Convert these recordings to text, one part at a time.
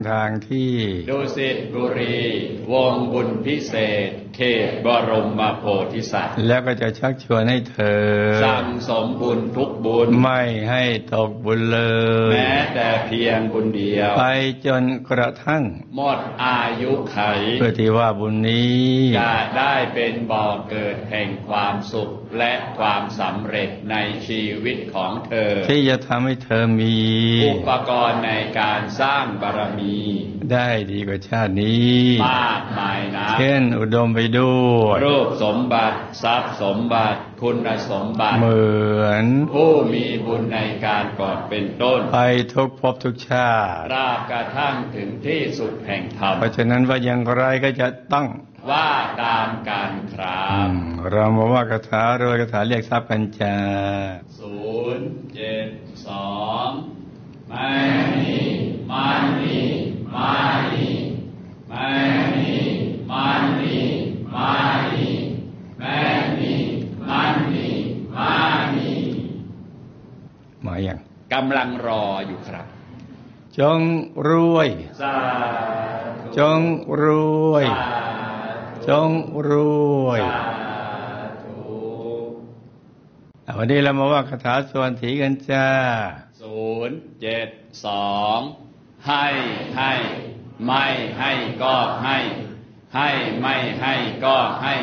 ทางที่ดุสิตบุรีวงบุญพิเศษเขตบรมโพธิสัตว์แล้วก็จะชักชวนให้เธอสั่งสมบุญทุกบุญไม่ให้ตกบุญเลยแม้แต่เพียงบุญเดียวไปจนกระทั่งหมดอายุไขเพื่อที่ว่าบุญนี้จะได้เป็นบ่อเกิดแห่งความสุขและความสำเร็จในชีวิตของเธอที่จะทำให้เธอมีอุปกรณ์ในการสร้างบารมีได้ดีกว่าชาตินี้มากมายนะเช่นอุดมไปด้วยรูปสมบัติทรัพย์สมบัติคุณสมบัติเหมือนผู้มีบุญในการก่อนเป็นต้นไปทุกภพทุกชาติตราบกระทั่งถึงที่สุดแห่งธรรมเพราะฉะนั้นว่าอย่างไรก็จะต้องว่าตามการครับเรามาว่าคาถารวยคาถาเรียกทรัพย์กันจ้า 072ไม่มีมันมีมานีไม่มีมันมีมานีไม่มีมันมีมานีมาอย่างกำลังรออยู่ครับจงรวยจงรวยจงรวยวันนี้เรามาว่าคาถาส่วนถีกันจ้า 072ให้ไม่ให้ก็ให้ไม่ให้ก็ให้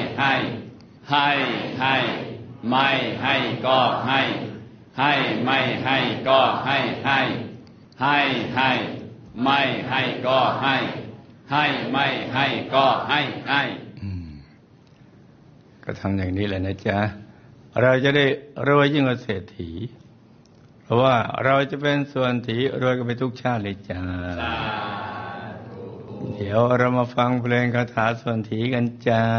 ไม่ให้ก็ให้ไม่ให้ก็ให้ไม่ให้ก็ให้ไม่ให้ก็ให้ก็ทำอย่างนี้แหละนะจ๊ะเราจะได้รวยยิ่งกว่าเศรษฐีเพราะว่าเราจะเป็นส่วนถีรวยกันไปทุกชาติเลยจ้าเดี๋ยวเรามาฟังเพลงคาถาส่วนถีกันจ้า